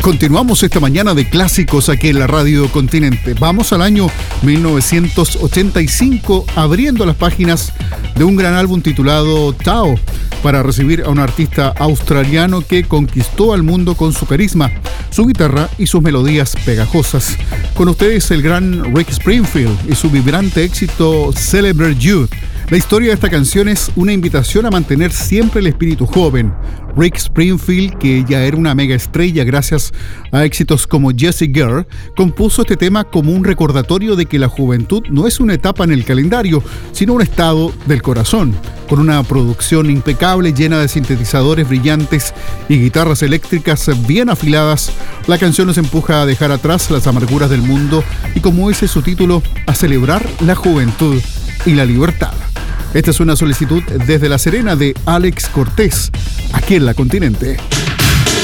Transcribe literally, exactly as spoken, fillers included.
Continuamos esta mañana de clásicos aquí en la Radio Continente. Vamos al año mil novecientos ochenta y cinco, abriendo las páginas de un gran álbum titulado Tao, para recibir a un artista australiano que conquistó al mundo con su carisma, su guitarra y sus melodías pegajosas. Con ustedes el gran Rick Springfield y su vibrante éxito Celebrate You. La historia de esta canción es una invitación a mantener siempre el espíritu joven. Rick Springfield, que ya era una mega estrella gracias a éxitos como Jessie Girl, compuso este tema como un recordatorio de que la juventud no es una etapa en el calendario, sino un estado del corazón. Con una producción impecable llena de sintetizadores brillantes y guitarras eléctricas bien afiladas, la canción nos empuja a dejar atrás las amarguras del mundo y, como dice su título, a celebrar la juventud y la libertad. Esta es una solicitud desde La Serena de Alex Cortés, aquí en La Continente.